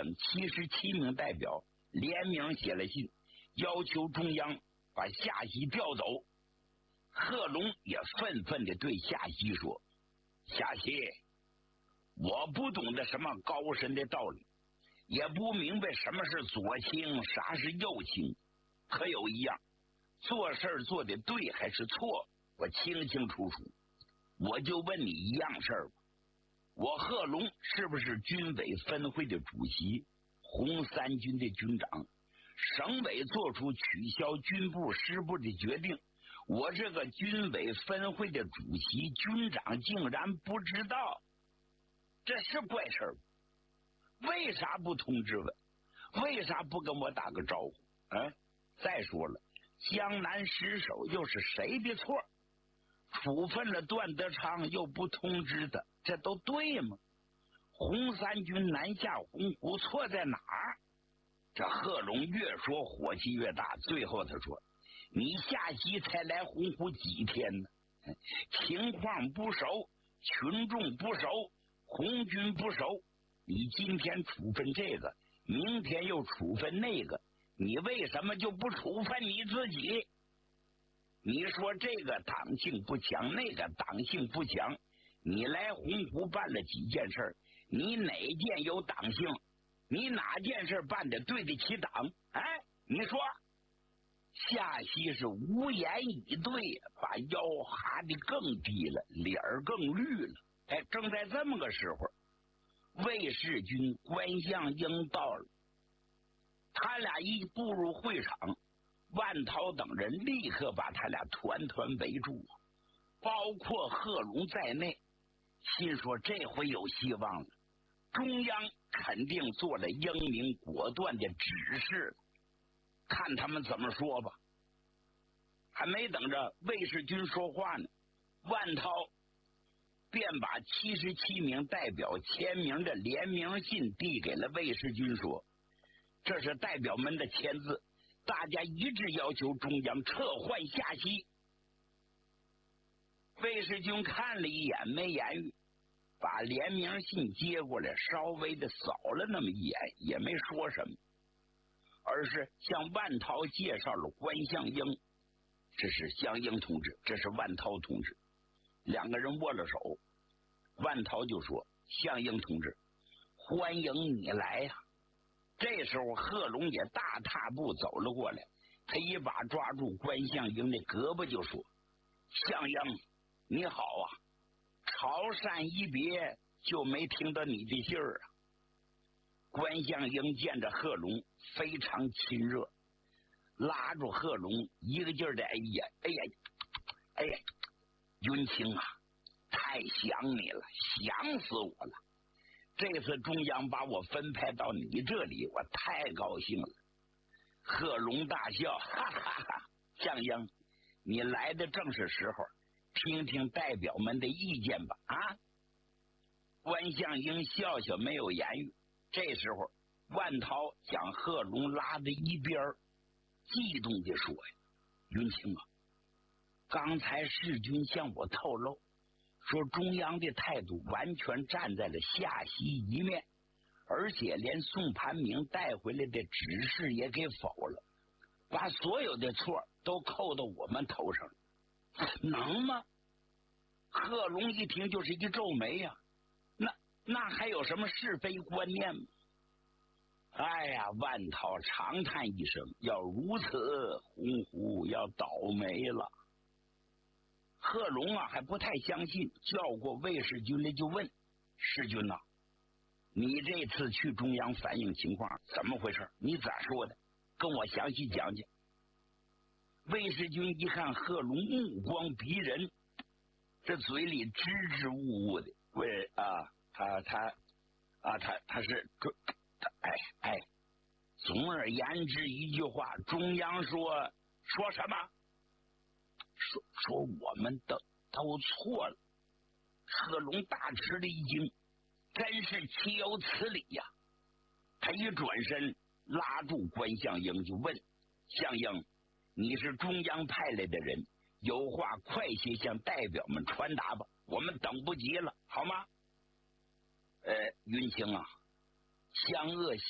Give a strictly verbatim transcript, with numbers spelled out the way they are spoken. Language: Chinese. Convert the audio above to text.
等七十七名代表联名写了信，要求中央把夏曦调走。贺龙也愤愤地对夏曦说：“夏曦，我不懂得什么高深的道理，也不明白什么是左倾，啥是右倾，可有一样，做事做的对还是错，我清清楚楚。我就问你一样事儿吧，我贺龙是不是军委分会的主席，红三军的军长？省委做出取消军部师部的决定，我这个军委分会的主席军长竟然不知道，这是怪事儿。为啥不通知我？为啥不跟我打个招呼？啊！再说了，江南失守又是谁的错？处分了段德昌又不通知他，这都对吗？红三军南下洪湖错在哪儿？这贺龙越说火气越大，最后他说：“你夏曦才来洪湖几天呢？情况不熟，群众不熟，红军不熟，你今天处分这个，明天又处分那个，你为什么就不处分你自己？你说这个党性不强，那个党性不强，你来洪湖办了几件事，你哪件有党性？你哪件事办的对得起党？哎，你说。”夏曦是无言以对，把腰哈得更低了，脸儿更绿了。哎，正在这么个时候，卫士军关向英到了，他俩一步入会场，万涛等人立刻把他俩团团围住，包括贺龙在内，心说这回有希望了，中央肯定做了英明果断的指示，看他们怎么说吧。还没等着卫士军说话呢，万涛便把七十七名代表签名的联名信递给了卫士军，说：“这是代表们的签字，大家一致要求中央撤换夏曦。”卫士军看了一眼没言语，把联名信接过来，稍微的扫了那么一眼，也没说什么，而是向万涛介绍了关向英。这是向英同志，这是万涛同志，两个人握了手。万涛就说：“向英同志，欢迎你来呀、啊！”这时候贺龙也大踏步走了过来，他一把抓住关向英的胳膊就说：“向英，你好啊！潮汕一别，就没听到你的信儿啊！”关向英见着贺龙非常亲热，拉住贺龙一个劲儿的：“哎呀，哎呀，哎呀，云清啊，太想你了，想死我了！这次中央把我分派到你这里，我太高兴了。”贺龙大笑：“哈哈哈！向英，你来的正是时候，听听代表们的意见吧。”啊！关向英笑笑没有言语。这时候，万涛将贺龙拉在一边，激动地说：“呀，云清啊，刚才世军向我透露，说中央的态度完全站在了夏曦一面，而且连宋盘明带回来的指示也给否了，把所有的错都扣到我们头上，能吗？”贺龙一听就是一皱眉呀、啊，那那还有什么是非观念吗？哎呀，万涛长叹一声，要如此，洪湖要倒霉了。贺龙啊还不太相信，叫过卫士军来就问：“世军呐、啊，你这次去中央反映情况怎么回事？你咋说的？跟我详细讲讲。”卫士军一看贺龙目光逼人，这嘴里支支吾吾的，为啊他他啊他他是哎哎，总而言之一句话，中央说说什么？说说我们都都错了。贺龙大吃了一惊，真是岂有此理呀、啊！他一转身拉住关向英就问：“向英，你是中央派来的人，有话快些向代表们传达吧，我们等不及了，好吗？”呃，云清啊，湘鄂